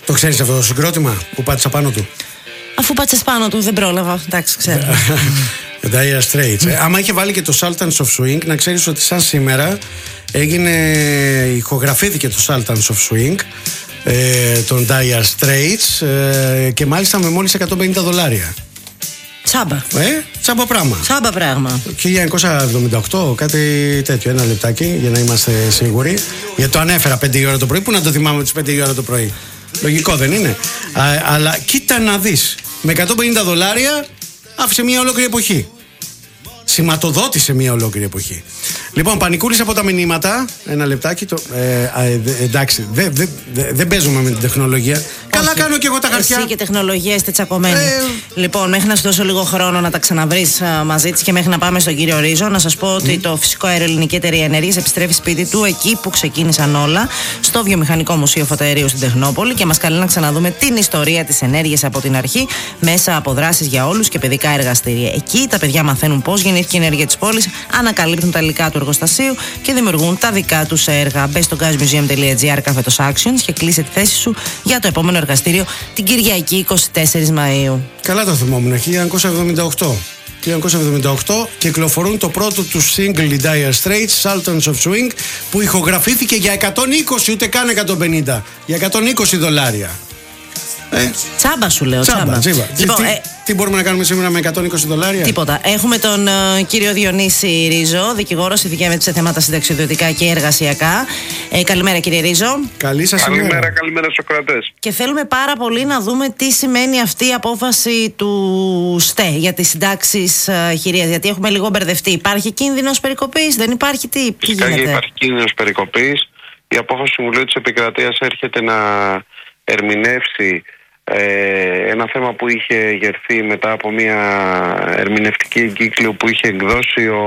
Το ξέρεις αυτό το συγκρότημα που πάτησα πάνω του? Αφού πάτησες πάνω του, δεν πρόλαβα. Εντάξει, ξέρω. Dire Straits. Άμα είχε βάλει και το Sultans of Swing, να ξέρεις ότι σαν σήμερα ηχογραφήθηκε το Sultans of Swing, των Dire Straits, και μάλιστα με μόλις $150. Τσάμπα. Τσάμπα πράγμα. Τσάμπα πράγμα. 1978, κάτι τέτοιο. Ένα λεπτάκι για να είμαστε σίγουροι. Γιατί το ανέφερα 5 η ώρα το πρωί. Πού να το θυμάμαι τις 5 η ώρα το πρωί? Λογικό δεν είναι? Αλλά κοίτα να δεις. Με $150 άφησε μια ολόκληρη εποχή. Σηματοδότησε μια ολόκληρη εποχή. Λοιπόν, πανικούλης από τα μηνύματα. Ένα λεπτάκι. Εντάξει, δεν παίζουμε με την τεχνολογία. Καλά κάνω και εγώ τα χαρτιά. Εσύ και τεχνολογία είστε τσακωμένοι. Λοιπόν, μέχρι να σου δώσω λίγο χρόνο να τα ξαναβρεις μαζί της και μέχρι να πάμε στον κύριο Ρίζο, να σας πω ότι το Φυσικό Αέριο Ελληνική Εταιρεία Ενέργειας επιστρέφει σπίτι του εκεί που ξεκίνησαν όλα, στο Βιομηχανικό Μουσείο Φωτοαερίου στην Τεχνόπολη, και μας καλεί να ξαναδούμε την ιστορία της ενέργειας από την αρχή μέσα από δράσεις για όλους και παιδικά εργαστήρια. Εκεί τα παιδιά μαθαίνουν πώς γεννήθηκε η ενέργεια της πόλης, ανακαλύπτουν τα υλικά του εργοστασίου και δημιουργούν τα δικά τους έργα. Μπες στο gasmuseum.gr/actions και κλείσε τη θέση σου για το επόμενο εργαστήριο την Κυριακή 24 Μαΐου. Καλά το θυμόμουν. 1978 κυκλοφορούν το πρώτο του single, οι Dire Straits, Sultans of Swing, που ηχογραφήθηκε για 120, ούτε καν 150, για $120. Τσάμπα σου λέω, τσάμπα. Λοιπόν, τι μπορούμε να κάνουμε σήμερα με $120? Τίποτα. Έχουμε τον κύριο Διονύση Ρίζο, δικηγόρος, ειδικεύεται σε θέματα συνταξιδιωτικά και εργασιακά. Καλημέρα, κύριε Ρίζο. Καλή σας ημέρα. Καλημέρα στους ακροατές. Και θέλουμε πάρα πολύ να δούμε τι σημαίνει αυτή η απόφαση του ΣΤΕ για τις συντάξεις χειρίας. Γιατί έχουμε λίγο μπερδευτεί. Υπάρχει κίνδυνος περικοπής, δεν υπάρχει? Τι γίνεται? Υπάρχει κίνδυνος περικοπής. Η απόφαση του Συμβουλίου της Επικρατείας έρχεται να ερμηνεύσει ένα θέμα που είχε γερθεί μετά από μια ερμηνευτική εγκύκλιο που είχε εκδώσει ο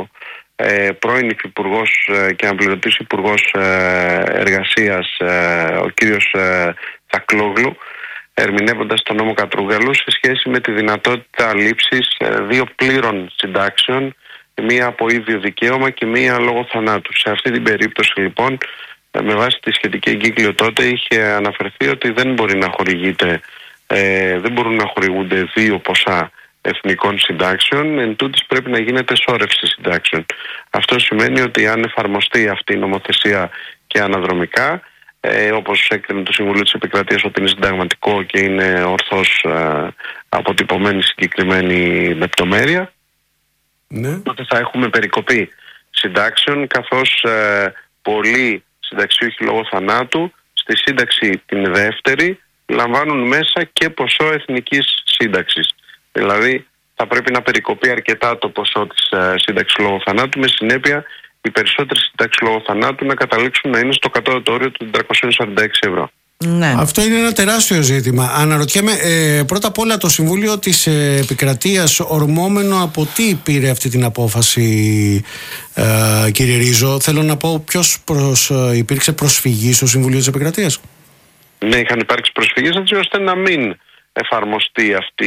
πρώην Υφυπουργός και αναπληρωτής Υπουργός Εργασίας, ο κύριος Τσακλόγλου, ερμηνεύοντας τον νόμο Κατρούγκαλου σε σχέση με τη δυνατότητα λήψης 2 πλήρων συντάξεων, μία από ίδιο δικαίωμα και μία λόγω θανάτου. Σε αυτή την περίπτωση λοιπόν, με βάση τη σχετική εγκύκλιο τότε, είχε αναφερθεί ότι δεν μπορεί να χορηγείται, δεν μπορούν να χορηγούνται 2 ποσά εθνικών συντάξεων, εν τούτης πρέπει να γίνεται σώρευση συντάξεων. Αυτό σημαίνει ότι αν εφαρμοστεί αυτή η νομοθεσία και αναδρομικά, όπως έκρινε το Συμβουλίο της Επικρατείας ότι είναι συνταγματικό και είναι ορθώς αποτυπωμένη συγκεκριμένη λεπτομέρεια, τότε θα έχουμε περικοπή συντάξεων, καθώς πολλοί συνταξιούχοι λόγω θανάτου στη σύνταξη την δεύτερη λαμβάνουν μέσα και ποσό εθνικής σύνταξης. Δηλαδή θα πρέπει να περικοπεί αρκετά το ποσό της σύνταξης λόγω θανάτου, με συνέπεια οι περισσότερες συντάξεις λόγω θανάτου να καταλήξουν να είναι στο κατώτατο όριο του 346 €. Ναι. Αυτό είναι ένα τεράστιο ζήτημα. Αναρωτιέμαι πρώτα απ' όλα, το Συμβούλιο της Επικρατείας ορμόμενο από τι πήρε αυτή την απόφαση, κύριε Ρίζο? Θέλω να πω, ποιος υπήρξε προσφυγή στο Συμβουλίο της Επικρατείας? Ναι, είχαν υπάρξει προσφυγές έτσι ώστε να μην εφαρμοστεί αυτή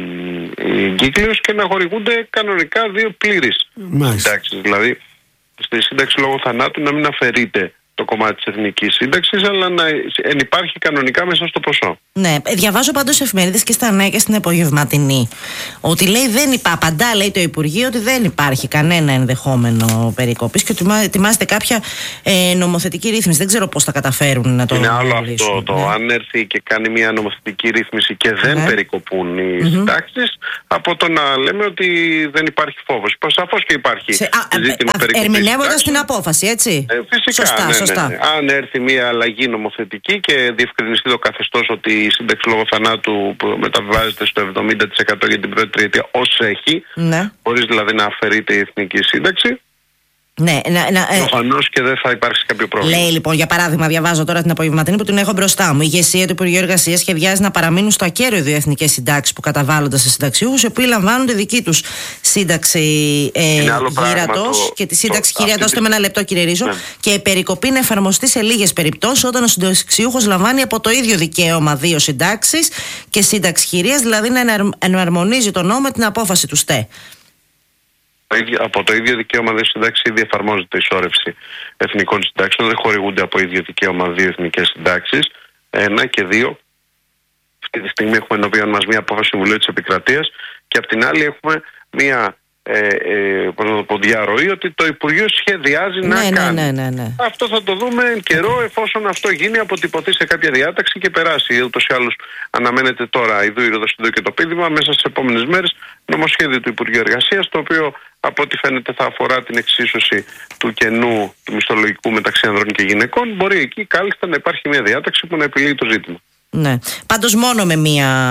η εγκύκλειος και να χορηγούνται κανονικά 2 πλήρεις συντάξεις. Δηλαδή στη σύνταξη λόγω θανάτου να μην αφαιρείται το κομμάτι της εθνικής σύνταξης, αλλά να υπάρχει κανονικά μέσα στο ποσό. Ναι, διαβάζω πάντως σε εφημερίδες και στα νέα και στην απογευματινή ότι λέει απαντά, λέει το Υπουργείο, ότι δεν υπάρχει κανένα ενδεχόμενο περικοπής και ότι ετοιμάζεται κάποια νομοθετική ρύθμιση. Δεν ξέρω πώς θα καταφέρουν να το είναι άλλο αυτό. Αν έρθει και κάνει μια νομοθετική ρύθμιση και δεν περικοπούν οι συντάξεις, από το να λέμε ότι δεν υπάρχει φόβος. Σαφώς και υπάρχει ζήτημα περικοπής. Ερμηνεύοντας την απόφαση, έτσι. Φυσικά. Σωστά. Αν έρθει μια αλλαγή νομοθετική και διευκρινιστεί το καθεστώς ότι η σύνταξη λόγω θανάτου μεταβιβάζεται στο 70% για την πρώτη τριετία ως έχει, χωρίς δηλαδή να αφαιρείται η εθνική σύνταξη, ναι, προφανώς και δεν θα υπάρξει κάποιο πρόβλημα. Λέει λοιπόν, για παράδειγμα, διαβάζω τώρα την απογευματινή που την έχω μπροστά μου. Η ηγεσία του Υπουργείου Εργασίας σχεδιάζει να παραμείνουν στο ακέραιο 2 εθνικές συντάξεις που καταβάλλονται σε συνταξιούχους, οι οποίοι λαμβάνουν τη δική τους σύνταξη γύρατος και τη σύνταξη χειρίας. Με ένα λεπτό, κύριε Ρίζο. Και η περικοπή να εφαρμοστεί σε λίγες περιπτώσεις, όταν ο συνταξιούχος λαμβάνει από το ίδιο δικαίωμα 2 συντάξεις και σύνταξη χειρίας, δηλαδή να εναρμονίζει το νόμο με την απόφαση του ΣΤΕ. Από το ίδιο δικαίωμα 2 συντάξεις ήδη εφαρμόζεται η σώρευση εθνικών συντάξεων. Δεν χορηγούνται από ίδιο δικαίωμα 2 εθνικές συντάξεις. 1 και 2. Αυτή τη στιγμή έχουμε ενώπιον μας μια απόφαση Συμβουλίου της Επικρατείας και απ' την άλλη έχουμε μια διαρροή ότι το Υπουργείο σχεδιάζει να κάνει. Ναι. Αυτό θα το δούμε εν καιρό, εφόσον αυτό γίνει, αποτυπωθεί σε κάποια διάταξη και περάσει. Ούτως ή άλλως αναμένεται τώρα η Ροδοσυντό και το πείδημα μέσα στις επόμενες μέρες νομοσχέδιο του Υπουργείου Εργασίας, το οποίο από ό,τι φαίνεται θα αφορά την εξίσωση του κενού του μισθολογικού μεταξύ ανδρών και γυναικών. Μπορεί εκεί κάλλιστα να υπάρχει μια διάταξη που να επιλύει το ζήτημα. Ναι. Πάντως μόνο με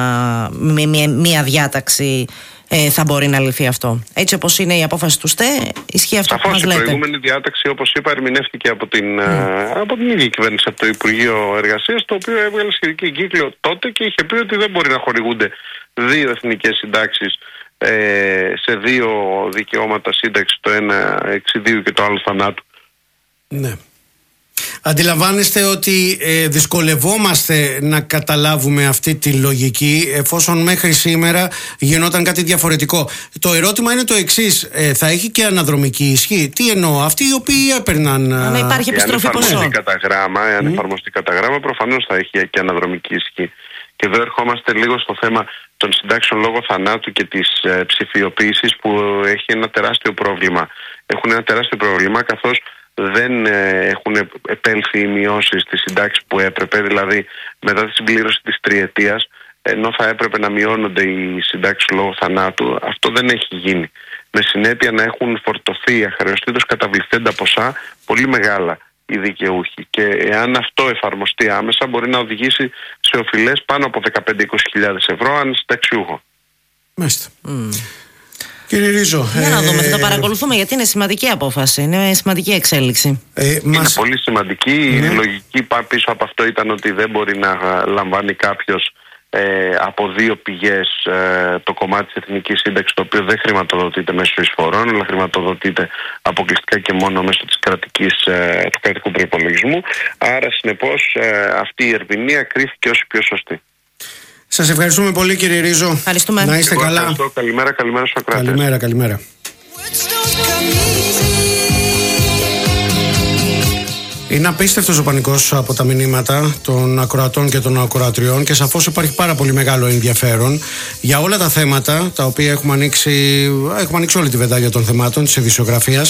μία διάταξη θα μπορεί να λυθεί αυτό. Έτσι όπως είναι η απόφαση του ΣΤΕ, ισχύει αυτό που μας λέτε. Η προηγούμενη διάταξη, όπως είπα, ερμηνεύτηκε από την ίδια κυβέρνηση, από το Υπουργείο Εργασίας, το οποίο έβγαλε σχετική εγκύκλιο τότε και είχε πει ότι δεν μπορεί να χορηγούνται 2 εθνικές συντάξεις σε 2 δικαιώματα σύνταξη, το ένα 62 και το άλλο θανάτου. Ναι. Αντιλαμβάνεστε ότι δυσκολευόμαστε να καταλάβουμε αυτή τη λογική, εφόσον μέχρι σήμερα γινόταν κάτι διαφορετικό. Το ερώτημα είναι το εξής: θα έχει και αναδρομική ισχύ? Τι εννοώ? Αυτοί οι οποίοι έπαιρναν. Αν υπάρχει επιστροφή ποσό. Εάν εφαρμοστεί κατά γράμμα, προφανώς θα έχει και αναδρομική ισχύ. Και εδώ ερχόμαστε λίγο στο θέμα των συντάξεων λόγω θανάτου και της ψηφιοποίησης, που έχει ένα τεράστιο πρόβλημα. Έχουν ένα τεράστιο πρόβλημα, καθώς δεν έχουν επέλθει οι μειώσεις της συντάξης που έπρεπε, δηλαδή μετά τη συμπλήρωση της 3ετίας, ενώ θα έπρεπε να μειώνονται οι συντάξεις λόγω θανάτου. Αυτό δεν έχει γίνει. Με συνέπεια να έχουν φορτωθεί αχρεωστήτως καταβληθέντα ποσά πολύ μεγάλα οι δικαιούχοι. Και εάν αυτό εφαρμοστεί άμεσα, μπορεί να οδηγήσει σε οφειλές πάνω από 15-20.000 ευρώ αν συνταξιούχο. Μάλιστα. Κύριε Ρίζο, για να δούμε, θα το παρακολουθούμε, γιατί είναι σημαντική απόφαση, είναι σημαντική εξέλιξη. Είναι πολύ σημαντική. Η λογική πίσω από αυτό ήταν ότι δεν μπορεί να λαμβάνει κάποιος από 2 πηγές το κομμάτι της εθνικής σύνταξης, το οποίο δεν χρηματοδοτείται μέσω εισφορών, αλλά χρηματοδοτείται αποκλειστικά και μόνο μέσω της του κρατικού προϋπολογισμού. Άρα συνεπώς αυτή η ερμηνεία κρίθηκε ως η πιο σωστή. Σας ευχαριστούμε πολύ, κύριε Ρίζο. Ευχαριστούμε. Να είστε καλά. Ευχαριστώ. Καλημέρα στους ακροατές. Καλημέρα. Είναι απίστευτος ο πανικός από τα μηνύματα των ακροατών και των ακροατριών και σαφώς υπάρχει πάρα πολύ μεγάλο ενδιαφέρον για όλα τα θέματα τα οποία έχουμε ανοίξει όλη τη βεντάλια των θεμάτων της ειδησιογραφίας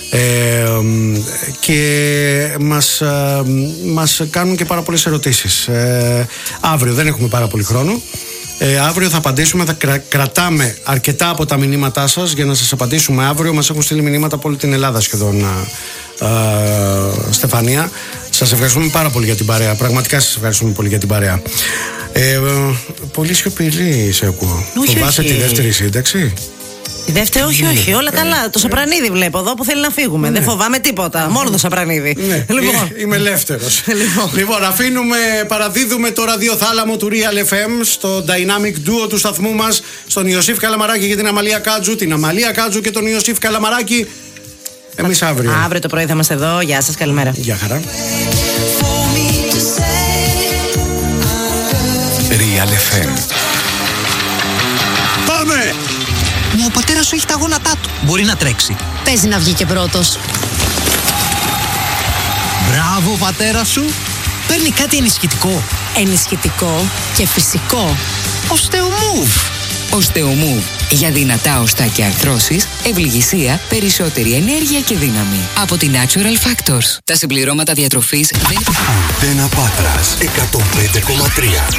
και μας κάνουν και πάρα πολλές ερωτήσεις. Αύριο δεν έχουμε πάρα πολύ χρόνο. Αύριο θα απαντήσουμε, θα κρατάμε αρκετά από τα μηνύματά σας για να σας απαντήσουμε αύριο. Μας έχουν στείλει μηνύματα από όλη την Ελλάδα σχεδόν, Στεφανία. Σας ευχαριστούμε πάρα πολύ για την παρέα. Πραγματικά σας ευχαριστούμε πολύ για την παρέα. Πολύ σιωπηλή σε ακούω. Φοβάσαι τη δεύτερη σύνταξη? Η δεύτερη, όχι, όλα καλά. Το Σαπρανίδη βλέπω εδώ που θέλει να φύγουμε. Δεν φοβάμαι τίποτα. Μόνο το Σαπρανίδη. Λοιπόν. Είμαι ελεύθερος. Λοιπόν, παραδίδουμε το ραδιοθάλαμο του Real FM στο Dynamic Duo του σταθμού μας, στον Ιωσήφ Καλαμαράκη και την Αμαλία Κάτζου. Την Αμαλία Κάτζου και τον Ιωσήφ Καλαμαράκη. Εμείς αύριο. Αύριο το πρωί θα είμαστε εδώ. Γεια σας, καλημέρα. Γεια χαρά. Real FM. Πάμε! Μα ο πατέρας σου έχει τα γόνατά του. Μπορεί να τρέξει. Παίζει να βγει και πρώτος. Μπράβο, πατέρα σου. Παίρνει κάτι ενισχυτικό. Ενισχυτικό και φυσικό. Osteomove. Osteomove. Για δυνατά οστά και αρθρώσεις, ευληγησία, περισσότερη ενέργεια και δύναμη. Από τη Natural Factors. Τα συμπληρώματα διατροφής δεν... Αντένα Πάτρας 105,3.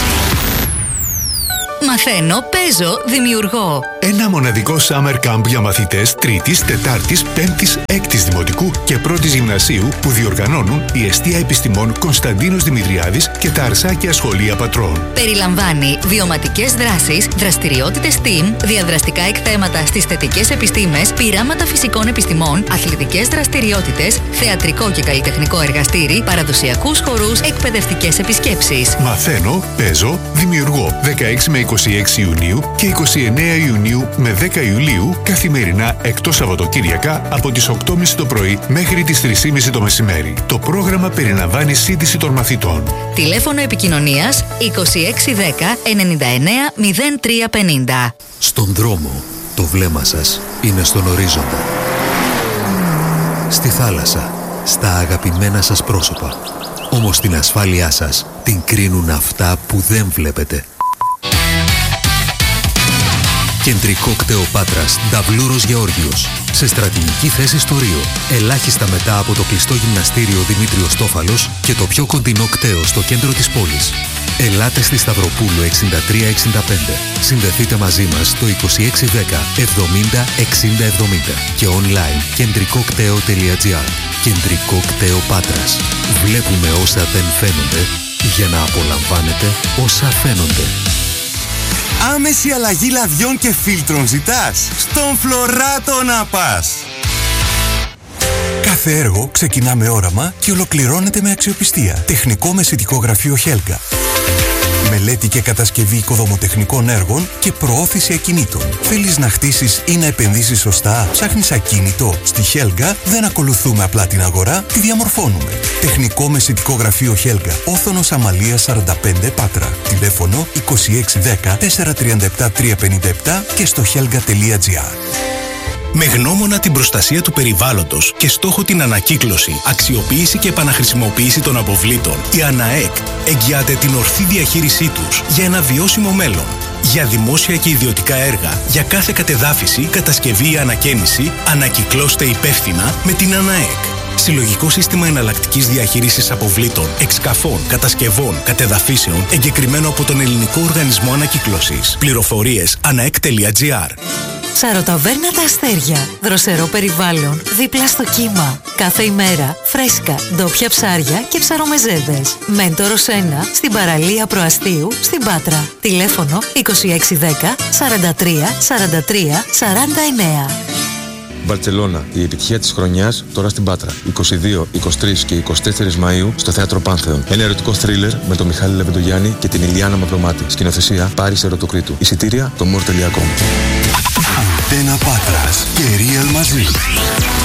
Μαθαίνω, παίζω, δημιουργώ. Ένα μοναδικό summer camp για μαθητές 3ης, 4ης, 5ης, 6ης Δημοτικού και 1ης Γυμνασίου που διοργανώνουν η Εστία Επιστημών Κωνσταντίνος Δημητριάδης και τα Αρσάκια Σχολεία Πατρών. Περιλαμβάνει βιωματικές δράσεις, δραστηριότητες STEAM, διαδραστικά εκθέματα στις θετικές επιστήμες, πειράματα φυσικών επιστημών, αθλητικές δραστηριότητες, θεατρικό και καλλιτεχνικό εργαστήρι, παραδοσιακούς χορούς, εκπαιδευτικές επισκέψεις. Μαθαίνω, παίζω, δημιουργώ 16 με 26 Ιουνίου και 29 Ιουνίου με 10 Ιουλίου καθημερινά εκτός Σαββατοκύριακα από τις 8.30 το πρωί μέχρι τις 3.30 το μεσημέρι. Το πρόγραμμα περιλαμβάνει σύντηση των μαθητών. Τηλέφωνο επικοινωνίας 2610 99 0350. Στον δρόμο το βλέμμα σας είναι στον ορίζοντα. Στη θάλασσα, στα αγαπημένα σας πρόσωπα. Όμως την ασφάλειά σας την κρίνουν αυτά που δεν βλέπετε. Κεντρικό κτέο Πάτρας, Νταβλούρος Γεώργιος. Σε στρατηγική θέση στο Ρίο. Ελάχιστα μετά από το κλειστό γυμναστήριο Δημήτριος Τόφαλος και το πιο κοντινό κτέο στο κέντρο της πόλης. Ελάτε στη Σταυροπούλου 6365. Συνδεθείτε μαζί μας στο 2610 70 60 70 και online κεντρικοκτέο.gr. Κεντρικό κτέο Πάτρας. Βλέπουμε όσα δεν φαίνονται για να απολαμβάνετε όσα φαίνονται. Άμεση αλλαγή λαδιών και φίλτρων ζητάς? Στον Φλωράτο να πας! Κάθε έργο ξεκινά με όραμα και ολοκληρώνεται με αξιοπιστία. Τεχνικό μεσητικό γραφείο Helga. Μελέτη και κατασκευή οικοδομοτεχνικών έργων και προώθηση ακινήτων. Θέλεις να χτίσεις ή να επενδύσεις σωστά? Ψάχνεις ακίνητο? Στη Helga δεν ακολουθούμε απλά την αγορά, τη διαμορφώνουμε. Τεχνικό μεσητικό γραφείο Helga. Όθωνος Αμαλίας 45 Πάτρα. Τηλέφωνο 2610 437 357 και στο helga.gr. Με γνώμονα την προστασία του περιβάλλοντος και στόχο την ανακύκλωση, αξιοποίηση και επαναχρησιμοποίηση των αποβλήτων, η ΑΝΑΕΚ εγγυάται την ορθή διαχείρισή τους για ένα βιώσιμο μέλλον. Για δημόσια και ιδιωτικά έργα, για κάθε κατεδάφιση, κατασκευή ή ανακαίνιση, ανακυκλώστε υπεύθυνα με την ΑΝΑΕΚ. Συλλογικό σύστημα εναλλακτικής διαχείρισης αποβλήτων, εξκαφών, κατασκευών, κατεδαφίσεων, εγκεκριμένο από τον Ελληνικό Οργανισμό Ανακύκλωσης. Πληροφορίες anaek.gr. Ψαροταβέρνα Τα Αστέρια. Δροσερό περιβάλλον, δίπλα στο κύμα. Κάθε ημέρα φρέσκα, ντόπια ψάρια και ψαρομεζέδες. Μέντορος 1 στην παραλία Προαστίου στην Πάτρα. Τηλέφωνο 2610 43 43 49. Μπαρτσελώνα, η επιτυχία της χρονιάς τώρα στην Πάτρα. 22, 23 και 24 Μαΐου στο Θέατρο Πάνθεον. Ένα ερωτικό θρίλερ με τον Μιχάλη Λεβεντογιάννη και την Ηλιάνα Μαυρομάτη. Σκηνοθεσία Πάρης Ερωτοκρίτου. Εισιτήρια το more.com. Αντένα Πάτρας και Real μαζί.